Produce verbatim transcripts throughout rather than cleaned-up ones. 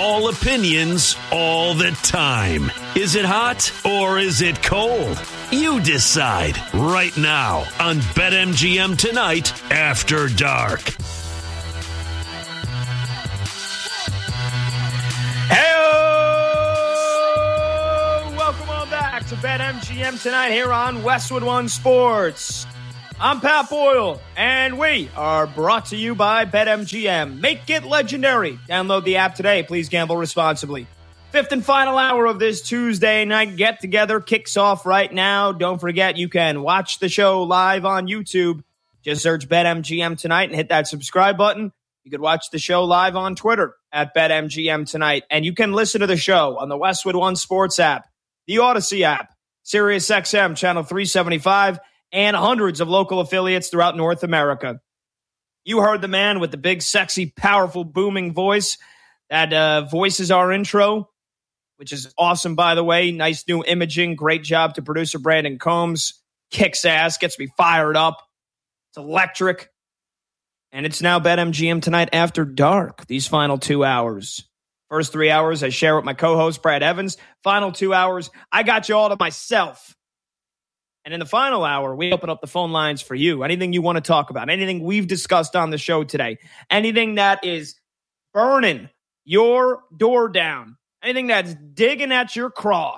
all opinions, all the time. Is it hot or is it cold? You decide right now on BetMGM Tonight After Dark. Hey, welcome on back to BetMGM Tonight here on Westwood One Sports. I'm Pat Boyle, and we are brought to you by BetMGM. Make it legendary. Download the app today. Please gamble responsibly. Fifth and final hour of this Tuesday night get-together kicks off right now. Don't forget, you can watch the show live on YouTube. Just search BetMGM Tonight and hit that subscribe button. You could watch the show live on Twitter at BetMGM Tonight. And you can listen to the show on the Westwood One Sports app, the Odyssey app, SiriusXM Channel three seventy-five, and hundreds of local affiliates throughout North America. You heard the man with the big, sexy, powerful, booming voice that uh, voices our intro, which is awesome, by the way. Nice new imaging. Great job to producer Brandon Combs. Kicks ass, gets me fired up. It's electric. And it's now BetMGM Tonight After Dark, these final two hours. First three hours, I share with my co-host, Brad Evans. Final two hours, I got you all to myself. And in the final hour, we open up the phone lines for you. Anything you want to talk about, anything we've discussed on the show today, anything that is burning your door down, anything that's digging at your craw.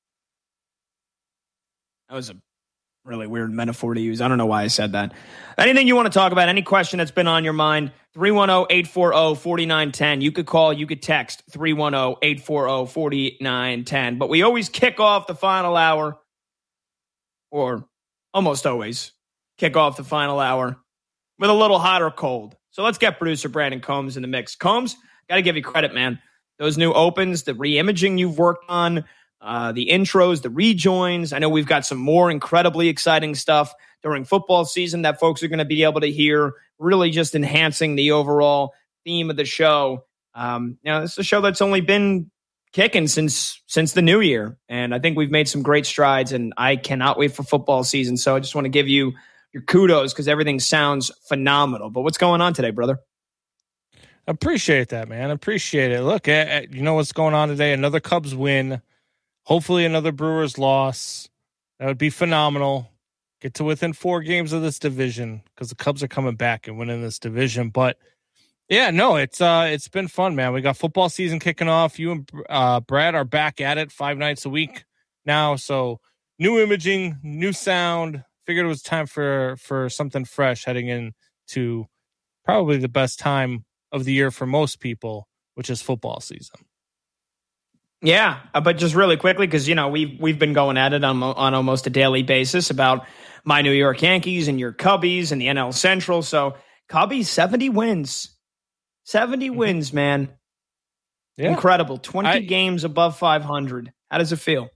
That was a really weird metaphor to use. I don't know why I said that. Anything you want to talk about, any question that's been on your mind, three one zero, eight four zero, four nine one zero. You could call, you could text three one zero, eight four zero, four nine one zero. But we always kick off the final hour, or almost always kick off the final hour with a little hot or cold. So let's get producer Brandon Combs in the mix. Combs, got to give you credit, man. Those new opens, the re-imaging you've worked on, uh, the intros, the rejoins. I know we've got some more incredibly exciting stuff during football season that folks are going to be able to hear, really just enhancing the overall theme of the show. Um, now, this is a show that's only been kicking since since the new year, and I think we've made some great strides, and I cannot wait for football season. So I just want to give you your kudos because everything sounds phenomenal. But what's going on today, brother? Appreciate that, man. Appreciate it. Look, uh, you know what's going on today? Another Cubs win. Hopefully another Brewers loss. That would be phenomenal. Get to within four games of this division because the Cubs are coming back and winning this division. But yeah, no, it's uh, it's been fun, man. We got football season kicking off. You and uh, Brad are back at it five nights a week now. So new imaging, new sound. Figured it was time for for something fresh heading into probably the best time of the year for most people, which is football season. Yeah, but just really quickly, because you know we've we've been going at it on on almost a daily basis about my New York Yankees and your Cubbies and the N L Central. So Cubbies seventy wins. seventy mm-hmm. wins, man. Yeah. Incredible. twenty I, games above five hundred. How does it feel?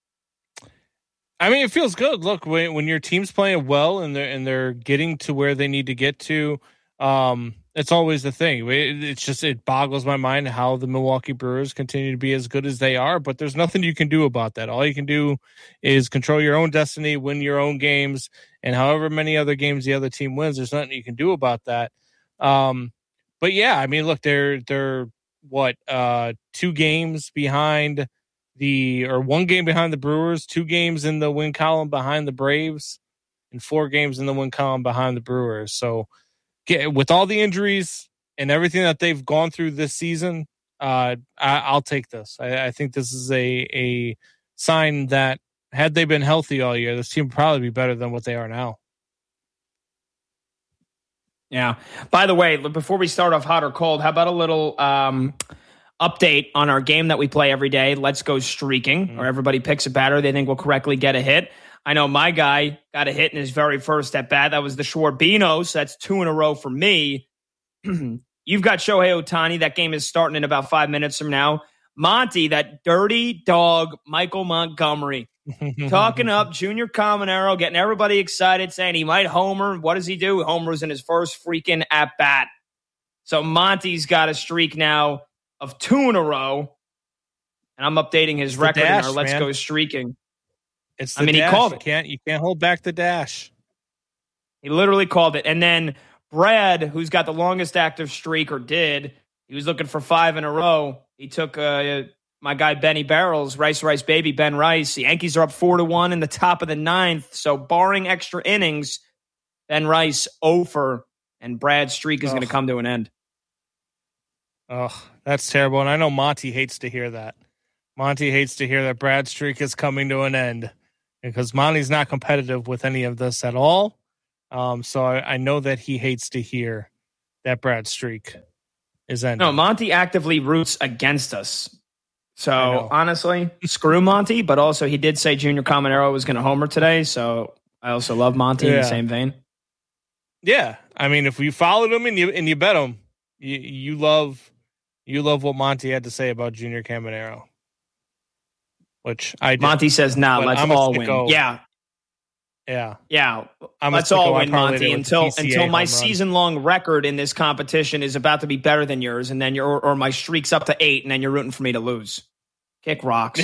I mean, it feels good. Look, when, when your team's playing well and they're, and they're getting to where they need to get to, um, it's always the thing. It, it's just, it boggles my mind how the Milwaukee Brewers continue to be as good as they are, but there's nothing you can do about that. All you can do is control your own destiny, win your own games, and however many other games the other team wins, there's nothing you can do about that. Um, But yeah, I mean, look, they're they're what uh, two games behind the or one game behind the Brewers, two games in the win column behind the Braves, and four games in the win column behind the Brewers. So, get, with all the injuries and everything that they've gone through this season, uh, I, I'll take this. I, I think this is a a sign that had they been healthy all year, this team would probably be better than what they are now. Yeah. By the way, before we start off hot or cold, how about a little um, update on our game that we play every day, Let's Go Streaking, mm-hmm. where everybody picks a batter they think will correctly get a hit. I know my guy got a hit in his very first at bat. That was the Schwarbinos. So that's two in a row for me. You've got Shohei Ohtani. That game is starting in about five minutes from now. Monty, that dirty dog, Michael Montgomery, talking up Junior Caminero, getting everybody excited, saying he might homer. What does he do? Homers in his first freaking at-bat. So Monty's got a streak now of two in a row. And I'm updating his it's record dash, in our Let's man. Go Streaking. It's the I mean, dash. he called it. You can't, you can't hold back the dash. He literally called it. And then Brad, who's got the longest active streak, or did, He was looking for five in a row. He took uh, my guy Benny Barrels, Rice Rice Baby, Ben Rice. The Yankees are up four to one in the top of the ninth. So barring extra innings, Ben Rice over, and Brad's streak is going to come to an end. Oh, that's terrible. And I know Monty hates to hear that. Monty hates to hear that Brad's streak is coming to an end because Monty's not competitive with any of this at all. Um, so I, I know that he hates to hear that Brad's streak is ending. No, Monty actively roots against us. So honestly, screw Monty. But also, he did say Junior Caminero was going to homer today. So I also love Monty yeah. in the same vein. Yeah, I mean, if you followed him and you and you bet him, you you love you love what Monty had to say about Junior Caminero. Which I did. Monty says, "Nah, let's all win." Yeah, yeah, yeah. I'm let's all win, Monty. Until until my season long record in this competition is about to be better than yours, and then your or my streak's up to eight, and then you're rooting for me to lose. Kick rocks.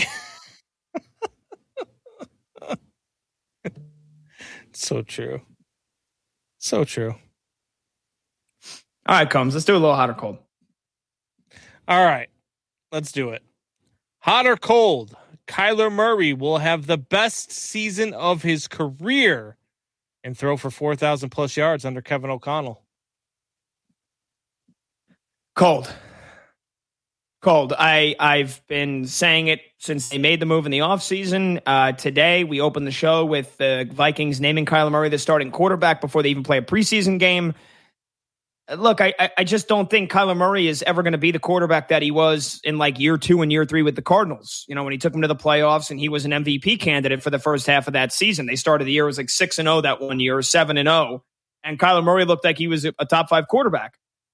So true. So true. All right, Combs. Let's do a little hot or cold. All right, let's do it. Hot or cold? Kyler Murray will have the best season of his career and throw for four thousand plus yards under Kevin O'Connell. Cold. Cold. I, I've been saying it since they made the move in the offseason. Uh, today, we opened the show with the Vikings naming Kyler Murray the starting quarterback before they even play a preseason game. Look, I, I just don't think Kyler Murray is ever going to be the quarterback that he was in like year two and year three with the Cardinals. You know, when he took them to the playoffs and he was an M V P candidate for the first half of that season. They started the year, it was like six and oh that one year, seven and oh. And Kyler Murray looked like he was a top five quarterback.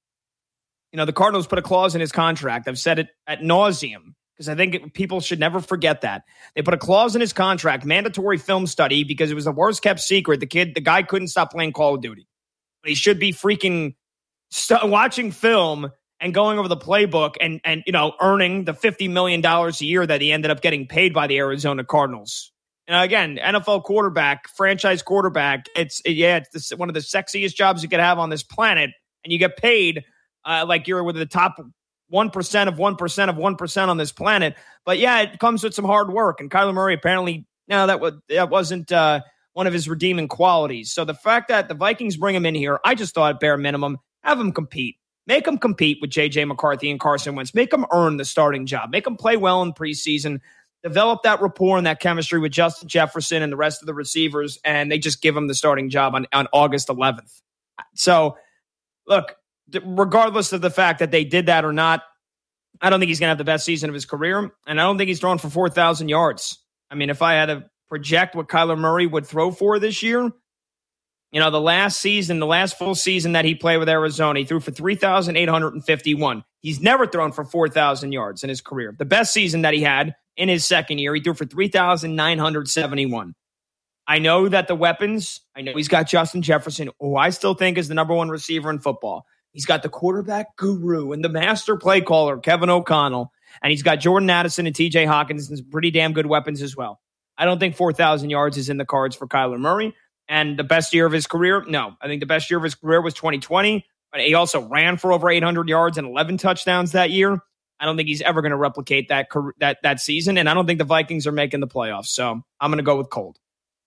You know, the Cardinals put a clause in his contract. I've said it ad nauseum because I think it, people should never forget that. They put a clause in his contract, mandatory film study, because it was the worst kept secret. The kid, the guy couldn't stop playing Call of Duty. But he should be freaking st- watching film and going over the playbook and, and you know, earning the fifty million dollars a year that he ended up getting paid by the Arizona Cardinals. And again, N F L quarterback, franchise quarterback, it's, yeah, it's the, one of the sexiest jobs you could have on this planet. And you get paid Uh, like you're with the top one percent of one percent of one percent on this planet. But yeah, it comes with some hard work. And Kyler Murray apparently, no, that, was, that wasn't uh, one of his redeeming qualities. So the fact that the Vikings bring him in here, I just thought at bare minimum, have him compete. Make him compete with J J McCarthy and Carson Wentz. Make him earn the starting job. Make him play well in preseason. Develop that rapport and that chemistry with Justin Jefferson and the rest of the receivers. And they just give him the starting job on, on August eleventh. So, look, regardless of the fact that they did that or not, I don't think he's going to have the best season of his career, and I don't think he's throwing for four thousand yards. I mean, if I had to project what Kyler Murray would throw for this year, you know, the last season, the last full season that he played with Arizona, he threw for three thousand eight hundred fifty-one. He's never thrown for four thousand yards in his career. The best season that he had in his second year, he threw for three thousand nine hundred seventy-one. I know that the weapons, I know he's got Justin Jefferson, who I still think is the number one receiver in football. He's got the quarterback guru and the master play caller, Kevin O'Connell. And he's got Jordan Addison and T J Hawkins and some pretty damn good weapons as well. I don't think four thousand yards is in the cards for Kyler Murray. And the best year of his career? No. I think the best year of his career was twenty twenty. But he also ran for over eight hundred yards and eleven touchdowns that year. I don't think he's ever going to replicate that, that, that season. And I don't think the Vikings are making the playoffs. So I'm going to go with cold.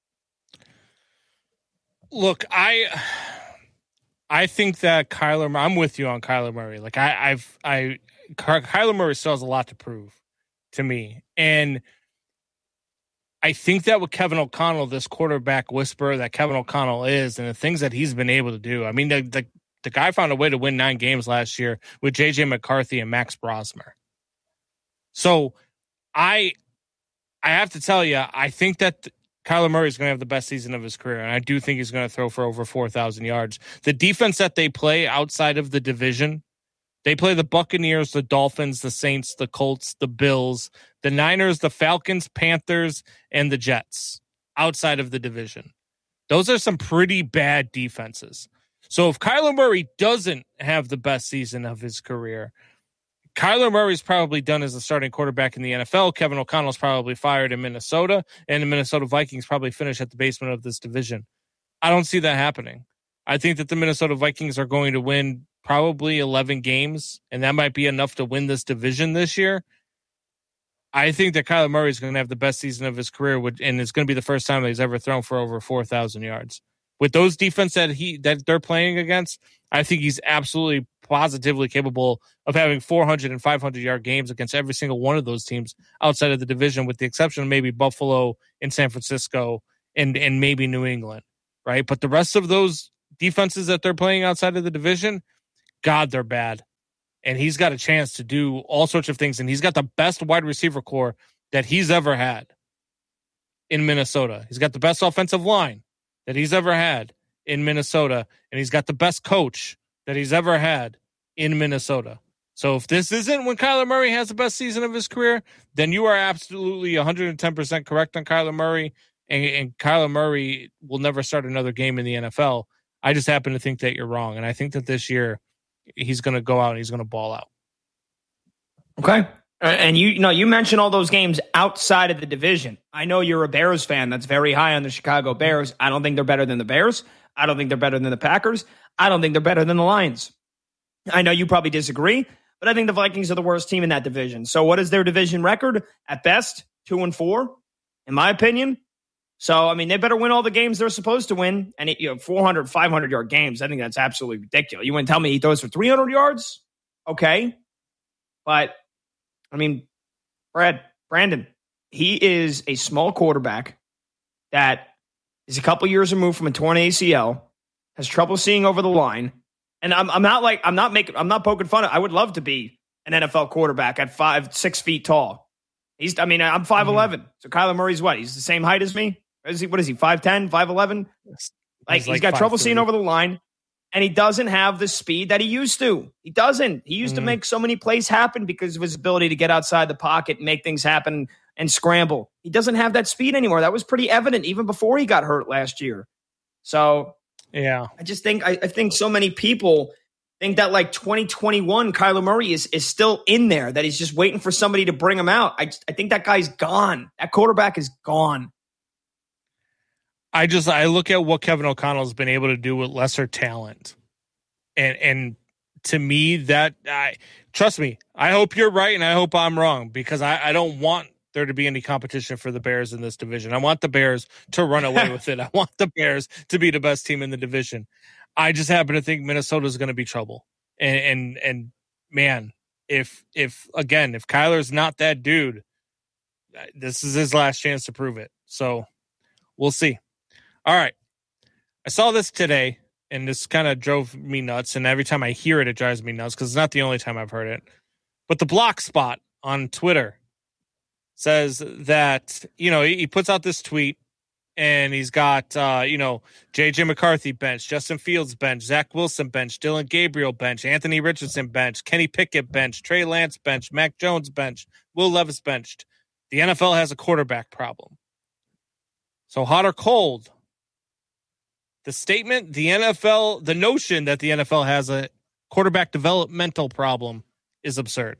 Look, I... I think that Kyler, I'm with you on Kyler Murray. Like I, I've, I, Kyler Murray still has a lot to prove to me. And I think that with Kevin O'Connell, this quarterback whisperer that Kevin O'Connell is, and the things that he's been able to do. I mean, the, the, the guy found a way to win nine games last year with J J McCarthy and Max Brosmer. So I, I have to tell you, I think that Kyler Murray is going to have the best season of his career, and I do think he's going to throw for over four thousand yards. The defense that they play outside of the division, they play the Buccaneers, the Dolphins, the Saints, the Colts, the Bills, the Niners, the Falcons, Panthers, and the Jets outside of the division. Those are some pretty bad defenses. So if Kyler Murray doesn't have the best season of his career, Kyler Murray's probably done as a starting quarterback in the N F L. Kevin O'Connell's probably fired in Minnesota, and the Minnesota Vikings probably finish at the basement of this division. I don't see that happening. I think that the Minnesota Vikings are going to win probably eleven games, and that might be enough to win this division this year. I think that Kyler Murray is going to have the best season of his career, and it's going to be the first time that he's ever thrown for over four thousand yards. With those defense that he that they're playing against, I think he's absolutely positively capable of having four hundred and five hundred yard games against every single one of those teams outside of the division, with the exception of maybe Buffalo and San Francisco and, and maybe New England, right? But the rest of those defenses that they're playing outside of the division, God, they're bad. And he's got a chance to do all sorts of things, and he's got the best wide receiver core that he's ever had in Minnesota. He's got the best offensive line that he's ever had in Minnesota, and he's got the best coach that he's ever had in Minnesota. So if this isn't when Kyler Murray has the best season of his career, then you are absolutely one hundred ten percent correct on Kyler Murray, and, and Kyler Murray will never start another game in the N F L. I just happen to think that you're wrong, and I think that this year he's going to go out and he's going to ball out. Okay. And you, you know, you mentioned all those games outside of the division. I know you're a Bears fan that's very high on the Chicago Bears. I don't think they're better than the Bears. I don't think they're better than the Packers. I don't think they're better than the Lions. I know you probably disagree, but I think the Vikings are the worst team in that division. So what is their division record? At best, two and four, in my opinion. So, I mean, they better win all the games they're supposed to win. And, it, you know, four hundred, five hundred yard games, I think that's absolutely ridiculous. You wouldn't tell me he throws for three hundred yards? Okay. But, I mean, Brad, Brandon, he is a small quarterback that is a couple years removed from a torn A C L, has trouble seeing over the line. And I'm, I'm not like, I'm not making, I'm not poking fun of, I would love to be an N F L quarterback at five, six feet tall. He's, I mean, I'm five eleven. Mm-hmm. So Kyler Murray's what? He's the same height as me? Is he, what is he, five ten, five eleven? Like, he's, like he's got trouble seeing over the line, and he doesn't have the speed that he used to. He doesn't. He used mm-hmm. to make so many plays happen because of his ability to get outside the pocket and make things happen and scramble. He doesn't have that speed anymore. That was pretty evident even before he got hurt last year. So, yeah, I just think, I, I think so many people think that like twenty twenty-one Kyler Murray is, is still in there, that he's just waiting for somebody to bring him out. I, I think that guy's gone. That quarterback is gone. I just, I look at what Kevin O'Connell has been able to do with lesser talent. And, and to me, that, I trust me, I hope you're right and I hope I'm wrong, because I, I don't want there to be any competition for the Bears in this division. I want the Bears to run away with it. I want the Bears to be the best team in the division. I just happen to think Minnesota is going to be trouble. And, and, and man, if, if again, if Kyler's not that dude, this is his last chance to prove it. So we'll see. All right. I saw this today, and this kind of drove me nuts. And every time I hear it, it drives me nuts because it's not the only time I've heard it. But the Block Spot on Twitter says that, you know, he puts out this tweet, and he's got, uh, you know, J J McCarthy bench, Justin Fields bench, Zach Wilson bench, Dylan Gabriel bench, Anthony Richardson bench, Kenny Pickett bench, Trey Lance bench, Mac Jones bench, Will Levis benched. The N F L has a quarterback problem. So hot or cold? The statement, the N F L, the notion that the N F L has a quarterback developmental problem is absurd.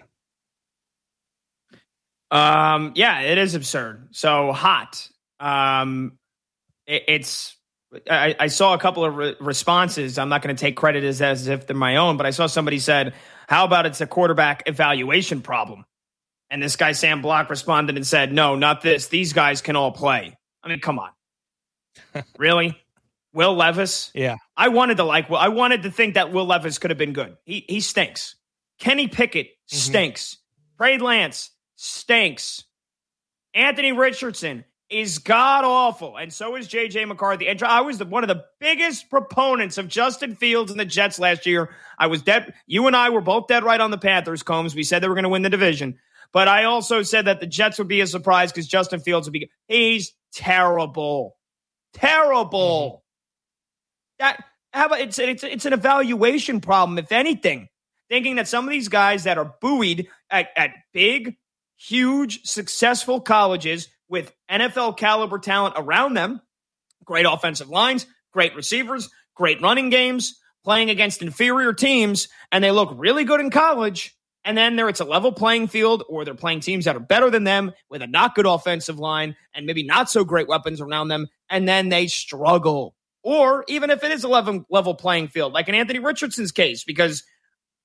Um, yeah, it is absurd. So hot. Um, it, it's, I, I saw a couple of re- responses. I'm not going to take credit as, as if they're my own, but I saw somebody said, how about it's a quarterback evaluation problem? And this guy, Sam Block, responded and said, no, not this. These guys can all play. I mean, come on. Really? Will Levis? Yeah. I wanted to like, well, I wanted to think that Will Levis could have been good. He he stinks. Kenny Pickett stinks. Mm-hmm. Trey Lance stinks. Anthony Richardson is god-awful, and so is J J McCarthy. And I was the, one of the biggest proponents of Justin Fields and the Jets last year. I was dead. You and I were both dead right on the Panthers, Combs. We said they were going to win the division. But I also said that the Jets would be a surprise because Justin Fields would be – he's terrible. Terrible. Mm-hmm. That how about it's it's it's an evaluation problem, if anything. Thinking that some of these guys that are buoyed at, at big, huge, successful colleges with N F L caliber talent around them, great offensive lines, great receivers, great running games, playing against inferior teams, and they look really good in college, and then there it's a level playing field, or they're playing teams that are better than them with a not good offensive line and maybe not so great weapons around them, and then they struggle. Or even if it is a level, level playing field, like in Anthony Richardson's case, because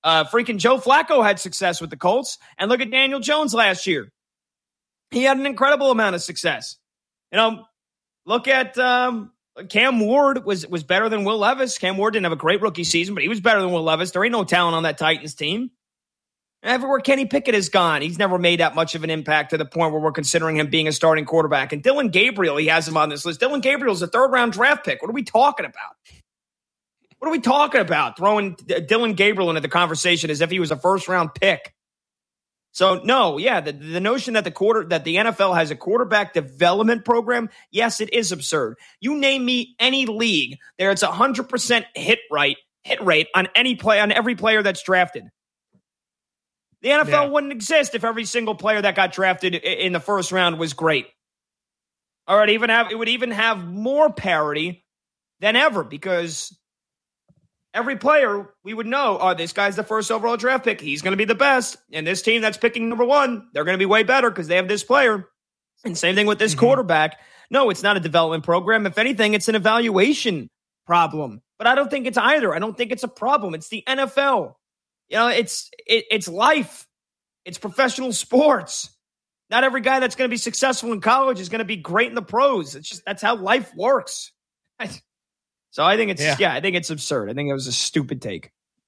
Uh, freaking Joe Flacco had success with the Colts. And look at Daniel Jones last year. He had an incredible amount of success. You know, look at um, Cam Ward was, was better than Will Levis. Cam Ward didn't have a great rookie season, but he was better than Will Levis. There ain't no talent on that Titans team. Everywhere Kenny Pickett has gone, he's never made that much of an impact to the point where we're considering him being a starting quarterback. And Dylan Gabriel, he has him on this list. Dylan Gabriel's a third-round draft pick. What are we talking about? What are we talking about? Throwing Dylan Gabriel into the conversation as if he was a first-round pick. So, no, yeah, the, the notion that the quarter that the N F L has a quarterback development program, yes, it is absurd. You name me any league, there it's a one hundred percent hit rate, hit rate on any play on every player that's drafted. The N F L yeah. wouldn't exist if every single player that got drafted in the first round was great. All right, even have it would even have more parity than ever because every player we would know, oh, this guy's the first overall draft pick. He's going to be the best. And this team that's picking number one, they're going to be way better because they have this player. And same thing with this mm-hmm. quarterback. No, it's not a development program. If anything, it's an evaluation problem. But I don't think it's either. I don't think it's a problem. It's the N F L. You know, it's it, it's life. It's professional sports. Not every guy that's going to be successful in college is going to be great in the pros. It's just that's how life works. So I think it's yeah. yeah, I think it's absurd. I think it was a stupid take.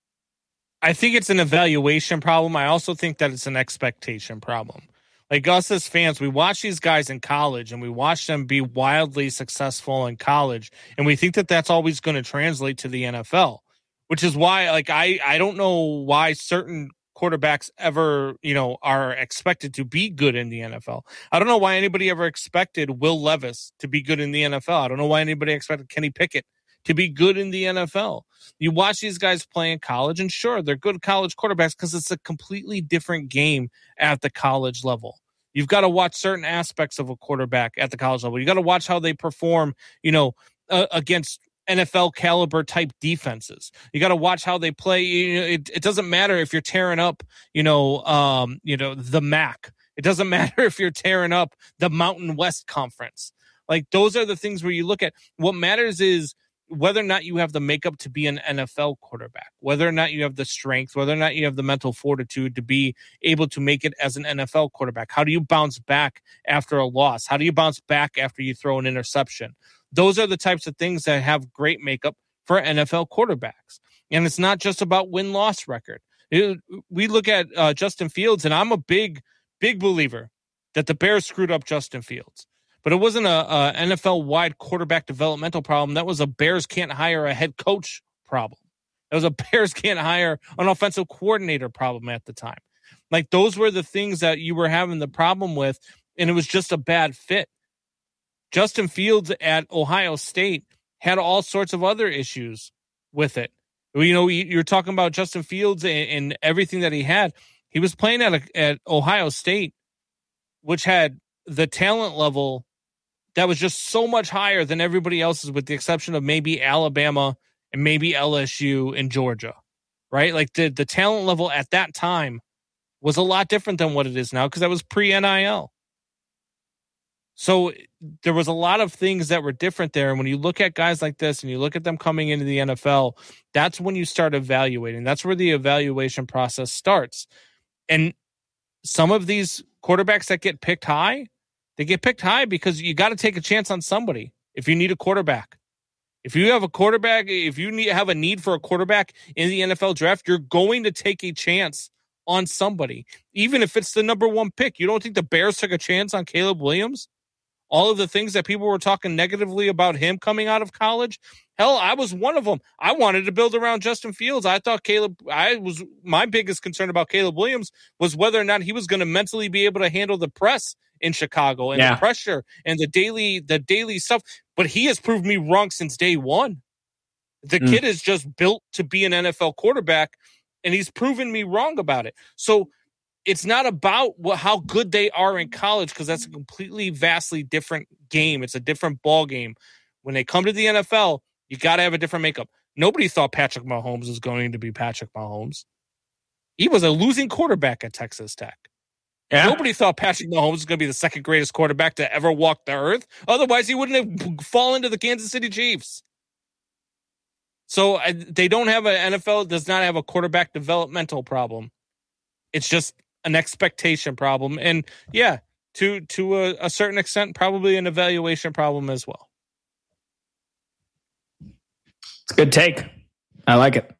I think it's an evaluation problem. I also think that it's an expectation problem. Like us as fans, we watch these guys in college and we watch them be wildly successful in college, and we think that that's always going to translate to the N F L, which is why, like, I, I don't know why certain quarterbacks ever, you know, are expected to be good in the N F L. I don't know why anybody ever expected Will Levis to be good in the N F L. I don't know why anybody expected Kenny Pickett to be good in the N F L. You watch these guys play in college, and sure, they're good college quarterbacks because it's a completely different game at the college level. You've got to watch certain aspects of a quarterback at the college level. You got to watch how they perform, you know, uh, against N F L caliber type defenses. You got to watch how they play. You know, it, it doesn't matter if you're tearing up, you know, um, you know, the M A C. It doesn't matter if you're tearing up the Mountain West Conference. Like, those are the things where you look at. What matters is whether or not you have the makeup to be an N F L quarterback, whether or not you have the strength, whether or not you have the mental fortitude to be able to make it as an N F L quarterback. How do you bounce back after a loss? How do you bounce back after you throw an interception? Those are the types of things that have great makeup for N F L quarterbacks. And it's not just about win-loss record. It, we look at uh, Justin Fields, and I'm a big, big believer that the Bears screwed up Justin Fields. But it wasn't a, a N F L-wide quarterback developmental problem. That was a Bears can't hire a head coach problem. That was a Bears can't hire an offensive coordinator problem at the time. Like, those were the things that you were having the problem with, and it was just a bad fit. Justin Fields at Ohio State had all sorts of other issues with it. You know, you're talking about Justin Fields and, and everything that he had. He was playing at, a, at Ohio State, which had the talent level that was just so much higher than everybody else's, with the exception of maybe Alabama and maybe L S U and Georgia, right? Like, the, the talent level at that time was a lot different than what it is now because that was pre-N I L. So there was a lot of things that were different there. And when you look at guys like this and you look at them coming into the N F L, that's when you start evaluating. That's where the evaluation process starts. And some of these quarterbacks that get picked high, they get picked high because you got to take a chance on somebody if you need a quarterback. If you have a quarterback, if you need, have a need for a quarterback in the N F L draft, you're going to take a chance on somebody, even if it's the number one pick. You don't think the Bears took a chance on Caleb Williams? All of the things that people were talking negatively about him coming out of college. Hell, I was one of them. I wanted to build around Justin Fields. I thought Caleb, I was, my biggest concern about Caleb Williams was whether or not he was going to mentally be able to handle the press in Chicago and yeah. the pressure and the daily, the daily stuff. But he has proved me wrong since day one. The mm. kid is just built to be an N F L quarterback, and he's proven me wrong about it. So it's not about what, how good they are in college, because that's a completely, vastly different game. It's a different ball game. When they come to the N F L, you got to have a different makeup. Nobody thought Patrick Mahomes was going to be Patrick Mahomes. He was a losing quarterback at Texas Tech. Yeah. Nobody thought Patrick Mahomes was going to be the second greatest quarterback to ever walk the earth. Otherwise, he wouldn't have fallen to the Kansas City Chiefs. So I, they don't have an N F L does not have a quarterback developmental problem. It's just an expectation problem. And yeah, to to a, a certain extent, probably an evaluation problem as well. It's a good take. I like it.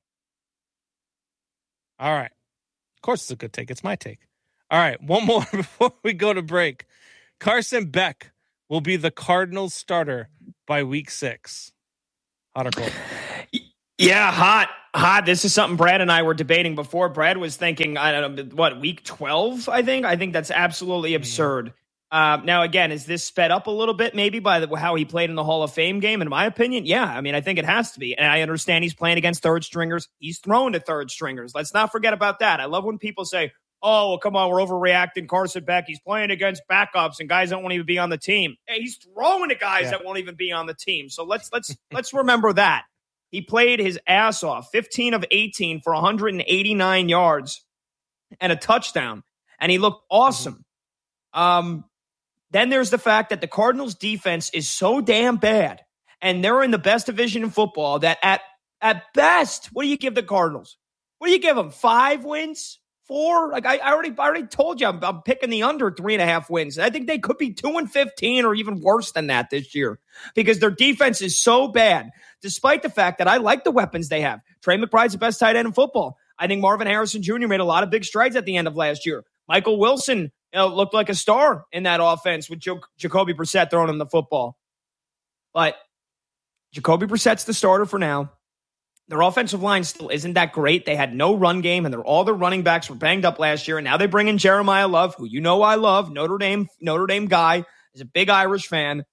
All right. Of course it's a good take. It's my take. All right. One more before we go to break. Carson Beck will be the Cardinals starter by week six. Hot or cold? Yeah, hot. Hot. This is something Brad and I were debating before. Brad was thinking, I don't know, what, week twelve, I think? I think that's absolutely absurd. Uh, now, again, is this sped up a little bit maybe by the, how he played in the Hall of Fame game? In my opinion, yeah. I mean, I think it has to be. And I understand he's playing against third stringers. He's thrown to third stringers. Let's not forget about that. I love when people say, oh, well, come on, we're overreacting. Carson Beck, he's playing against backups and guys that won't even be on the team. Hey, he's throwing to guys yeah. that won't even be on the team. So let's let's let's remember that. He played his ass off, fifteen of eighteen for one hundred eighty-nine yards and a touchdown, and he looked awesome. Mm-hmm. Um, then there's the fact that the Cardinals' defense is so damn bad, and they're in the best division in football that at at best, what do you give the Cardinals? What do you give them? Five wins? Four? Like I, I already, I already told you, I'm, I'm picking the under three and a half wins. I think they could be two and fifteen or even worse than that this year because their defense is so bad. Despite the fact that I like the weapons they have, Trey McBride's the best tight end in football. I think Marvin Harrison Junior made a lot of big strides at the end of last year. Michael Wilson, you know, looked like a star in that offense with jo- Jacoby Brissett throwing him the football. But Jacoby Brissett's the starter for now. Their offensive line still isn't that great. They had no run game, and all their running backs were banged up last year. And now they bring in Jeremiah Love, who you know I love, Notre Dame, Notre Dame guy, is a big Irish fan.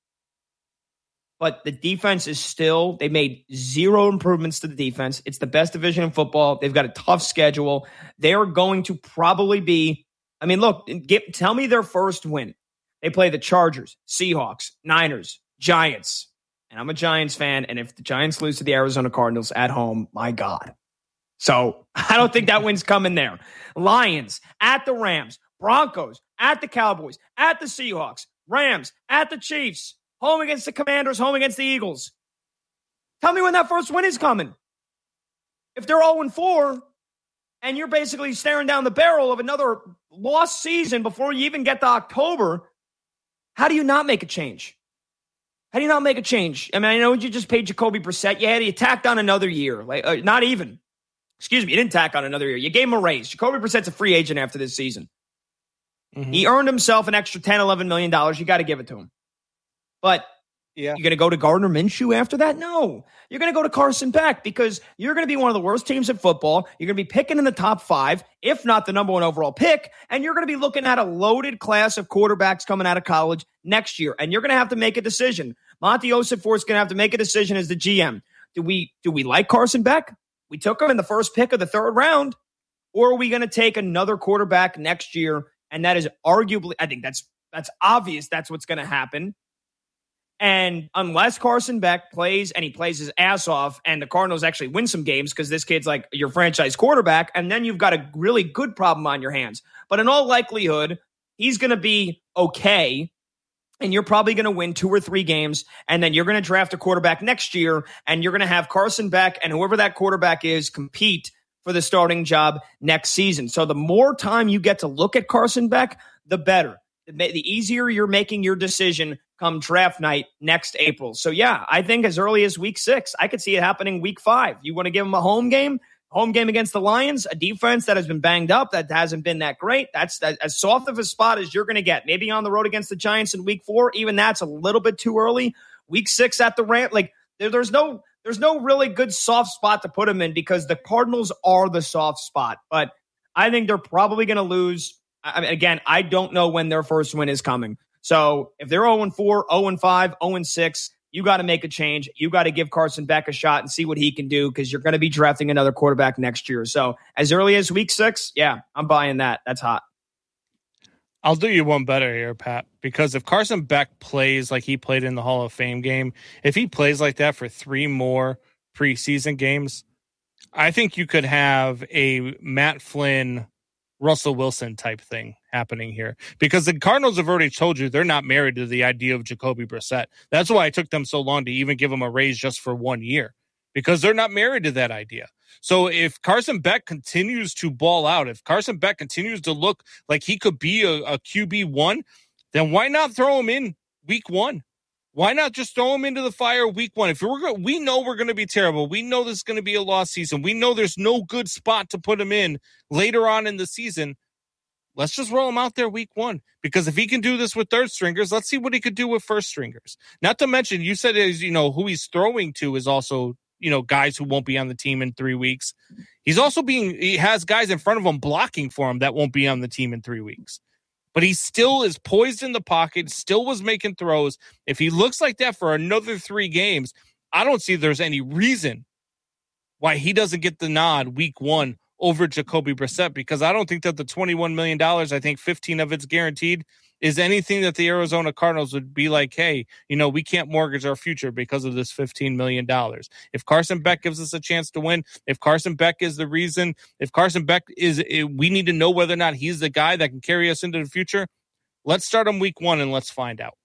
But the defense is still, they made zero improvements to the defense. It's the best division in football. They've got a tough schedule. They're going to probably be, I mean, look, get, tell me their first win. They play the Chargers, Seahawks, Niners, Giants. And I'm a Giants fan, and if the Giants lose to the Arizona Cardinals at home, my God. So I don't think that win's coming there. Lions, at the Rams, Broncos, at the Cowboys, at the Seahawks, Rams, at the Chiefs, home against the Commanders, home against the Eagles. Tell me when that first win is coming. If they're oh and four, and you're basically staring down the barrel of another lost season before you even get to October, how do you not make a change? How do you not make a change? I mean, I know you just paid Jacoby Brissett. Yeah, you tacked on another year. Like, uh, not even. Excuse me, you didn't tack on another year. You gave him a raise. Jacoby Brissett's a free agent after this season. Mm-hmm. He earned himself an extra ten, eleven million dollars. You got to give it to him. But yeah. You're going to go to Gardner Minshew after that? No. You're going to go to Carson Beck because you're going to be one of the worst teams in football. You're going to be picking in the top five, if not the number one overall pick, and you're going to be looking at a loaded class of quarterbacks coming out of college next year, and you're going to have to make a decision. Monty Ossenfort is going to have to make a decision as the G M. Do we do we like Carson Beck? We took him in the first pick of the third round, or are we going to take another quarterback next year? And that is arguably, I think that's that's obvious that's what's going to happen. And unless Carson Beck plays and he plays his ass off and the Cardinals actually win some games because this kid's like your franchise quarterback, and then you've got a really good problem on your hands. But in all likelihood, he's going to be okay, and you're probably going to win two or three games, and then you're going to draft a quarterback next year, and you're going to have Carson Beck and whoever that quarterback is compete for the starting job next season. So the more time you get to look at Carson Beck, the better. The easier you're making your decision come draft night next April. So, yeah, I think as early as week six, I could see it happening week five. You want to give them a home game, home game against the Lions, a defense that has been banged up, that hasn't been that great. That's that, as soft of a spot as you're going to get. Maybe on the road against the Giants in week four, even that's a little bit too early. Week six at the Rams, like there, there's no there's no really good soft spot to put them in because the Cardinals are the soft spot. But I think they're probably going to lose. I mean, again, I don't know when their first win is coming. So if they're oh and four, oh and five, oh and six, you got to make a change. You got to give Carson Beck a shot and see what he can do because you're going to be drafting another quarterback next year. So as early as week six, yeah, I'm buying that. That's hot. I'll do you one better here, Pat, because if Carson Beck plays like he played in the Hall of Fame game, if he plays like that for three more preseason games, I think you could have a Matt Flynn, Russell Wilson type thing happening here because the Cardinals have already told you they're not married to the idea of Jacoby Brissett. That's why it took them so long to even give him a raise just for one year. because they're not married to that idea. So if Carson Beck continues to ball out, if Carson Beck continues to look like he could be a, a Q B one, then why not throw him in week one? Why not just throw him into the fire week one? If we're go- we know we're going to be terrible. We know this is going to be a lost season. We know there's no good spot to put him in later on in the season. Let's just roll him out there week one, because if he can do this with third stringers, let's see what he could do with first stringers. Not to mention, you said is, you know, who he's throwing to is also, you know, guys who won't be on the team in three weeks. He's also being, he has guys in front of him blocking for him that won't be on the team in three weeks. But he still is poised in the pocket, still was making throws. If he looks like that for another three games, I don't see there's any reason why he doesn't get the nod week one over Jacoby Brissett, because I don't think that the twenty-one million dollars, I think fifteen of it's guaranteed, is anything that the Arizona Cardinals would be like, hey, you know, we can't mortgage our future because of this fifteen million dollars. If Carson Beck gives us a chance to win, if Carson Beck is the reason, if Carson Beck is, we need to know whether or not he's the guy that can carry us into the future, let's start him week one and let's find out.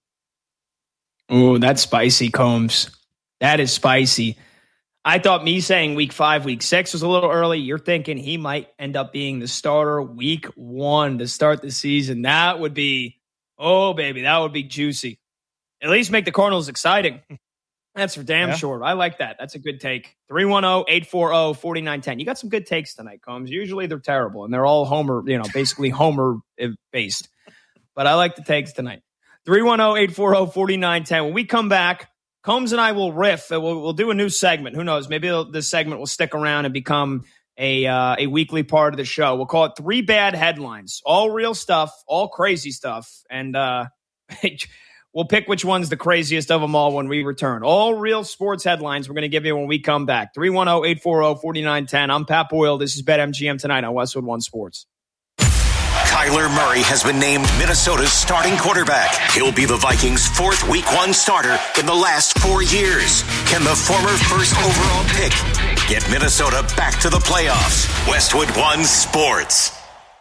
Oh, that's spicy, Combs. That is spicy. I thought me saying week five, week six was a little early. You're thinking he might end up being the starter week one to start the season. That would be, oh, baby, that would be juicy. At least make the Cardinals exciting. That's for damn yeah. sure. I like that. That's a good take. three one zero, eight four zero, four nine one zero. You got some good takes tonight, Combs. Usually they're terrible, and they're all Homer, you know, basically Homer-based. But I like the takes tonight. three one zero, eight four zero, four nine one zero. When we come back, Combs and I will riff. We'll, we'll do a new segment. Who knows? Maybe this segment will stick around and become a uh, a weekly part of the show. We'll call it Three Bad Headlines. All real stuff, all crazy stuff. And uh, we'll pick which one's the craziest of them all when we return. All real sports headlines we're going to give you when we come back. three one zero, eight four zero, four nine one zero. I'm Pat Boyle. This is BetMGM tonight on Westwood One Sports. Kyler Murray has been named Minnesota's starting quarterback. He'll be the Vikings' fourth week one starter in the last four years. Can the former first overall pick get Minnesota back to the playoffs? Westwood One Sports.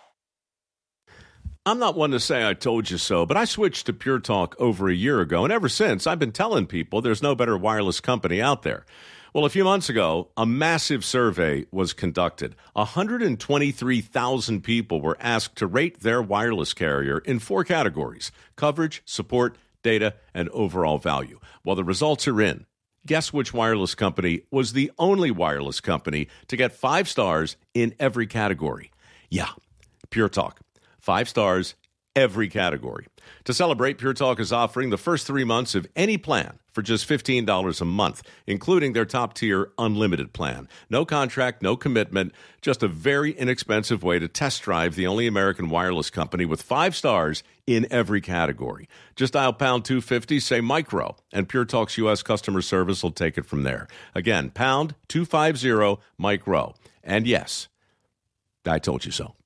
I'm not one to say I told you so, but I switched to Pure Talk over a year ago, and ever since, I've been telling people there's no better wireless company out there. Well, a few months ago, a massive survey was conducted. one hundred twenty-three thousand people were asked to rate their wireless carrier in four categories: coverage, support, data, and overall value. Well, the results are in. Guess which wireless company was the only wireless company to get five stars in every category? Yeah, Pure Talk. Five stars, every category. To celebrate, Pure Talk is offering the first three months of any plan for just fifteen dollars a month, including their top-tier unlimited plan. No contract, no commitment, just a very inexpensive way to test drive the only American wireless company with five stars in every category. Just dial pound two fifty, say micro, and Pure Talk's U S customer service will take it from there. Again, pound two fifty, micro. And yes, I told you so.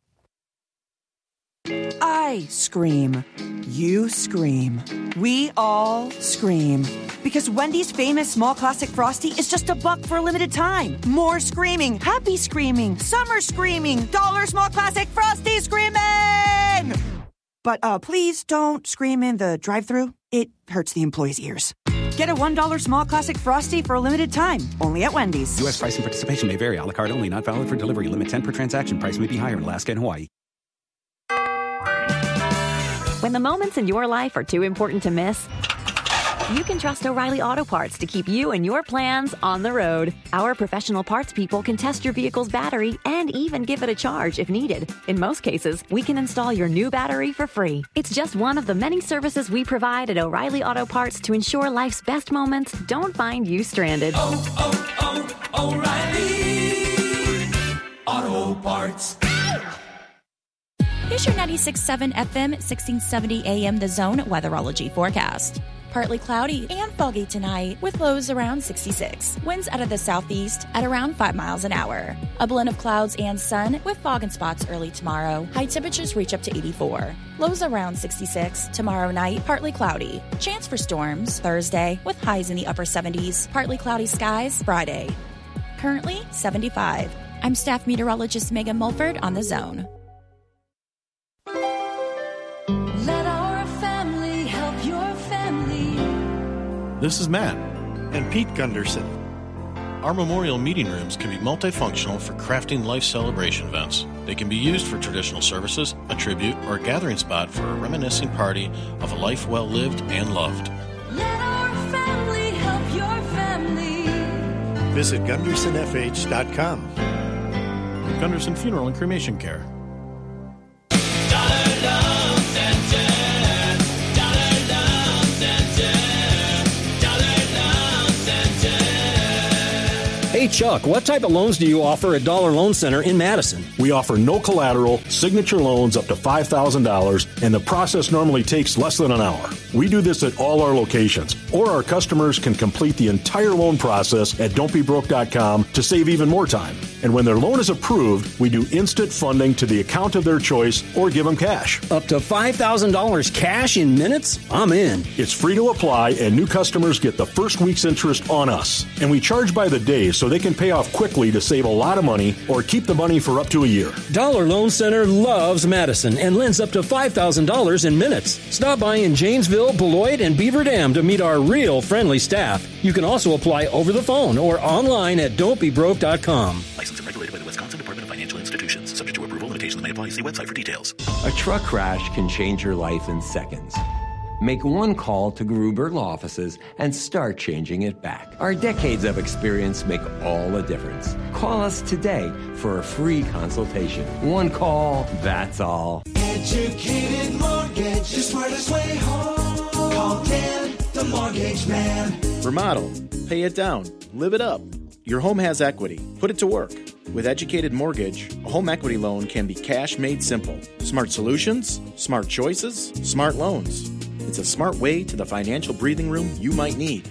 I scream. You scream. We all scream. Because Wendy's famous small classic Frosty is just a buck for a limited time. More screaming, happy screaming, summer screaming, dollar small classic Frosty screaming! But uh, please don't scream in the drive-thru. It hurts the employees' ears. Get a one dollar small classic Frosty for a limited time. Only at Wendy's. U S price and participation may vary. A la carte only. Not valid for delivery. Limit ten per transaction. Price may be higher in Alaska and Hawaii. When the moments in your life are too important to miss, you can trust O'Reilly Auto Parts to keep you and your plans on the road. Our professional parts people can test your vehicle's battery and even give it a charge if needed. In most cases, we can install your new battery for free. It's just one of the many services we provide at O'Reilly Auto Parts to ensure life's best moments don't find you stranded. Oh, oh, oh, O'Reilly Auto Parts. Here's your ninety-six point seven F M, sixteen seventy A M The Zone weatherology forecast. Partly cloudy and foggy tonight with lows around sixty-six. Winds out of the southeast at around five miles an hour. A blend of clouds and sun with fog in spots early tomorrow. High temperatures reach up to eighty-four. Lows around sixty-six. Tomorrow night, partly cloudy. Chance for storms Thursday with highs in the upper seventies. Partly cloudy skies Friday. Currently seventy-five. I'm staff meteorologist Megan Mulford on The Zone. This is Matt and Pete Gunderson. Our memorial meeting rooms can be multifunctional for crafting life celebration events. They can be used for traditional services, a tribute, or a gathering spot for a reminiscing party of a life well lived and loved. Let our family help your family. Visit Gunderson F H dot com. Gunderson Funeral and Cremation Care. Dollar Loan Center. Dollar Loan Center. Dollar Loan Center. Hey Chuck, what type of loans do you offer at Dollar Loan Center in Madison? We offer no collateral, signature loans up to five thousand dollars, and the process normally takes less than an hour. We do this at all our locations, or our customers can complete the entire loan process at don't be broke dot com to save even more time. And when their loan is approved, we do instant funding to the account of their choice or give them cash. Up to five thousand dollars cash in minutes? I'm in. It's free to apply, and new customers get the first week's interest on us. And we charge by the day so they can pay off quickly to save a lot of money or keep the money for up to a year. Dollar Loan Center loves Madison and lends up to five thousand dollars in minutes. Stop by in Janesville, Beloit, and Beaver Dam to meet our real friendly staff. You can also apply over the phone or online at don't be broke dot com. Licensed and regulated by the Wisconsin Department of Financial Institutions. Subject to approval, limitations may apply. See website for details. A truck crash can change your life in seconds. Make one call to Gruber Law Offices and start changing it back. Our decades of experience make all the difference. Call us today for a free consultation. One call, that's all. Educated Mortgage, the smartest way home. Call Dan, the Mortgage Man. Remodel, pay it down, live it up. Your home has equity. Put it to work. With Educated Mortgage, a home equity loan can be cash made simple. Smart solutions, smart choices, smart loans. It's a smart way to the financial breathing room you might need.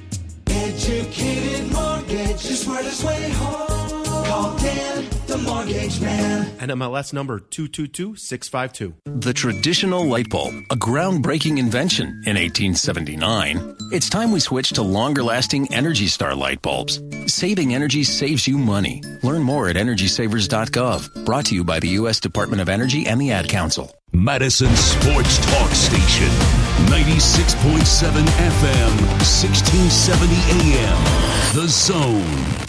Educated Mortgage, the smartest way home. Call Dan, the Mortgage Man. N M L S number two two two six five two. The traditional light bulb, a groundbreaking invention in eighteen seventy-nine. It's time we switch to longer-lasting Energy Star light bulbs. Saving energy saves you money. Learn more at energy savers dot gov. Brought to you by the U S Department of Energy and the Ad Council. Madison Sports Talk Station, ninety-six point seven F M, sixteen seventy A M. The Zone.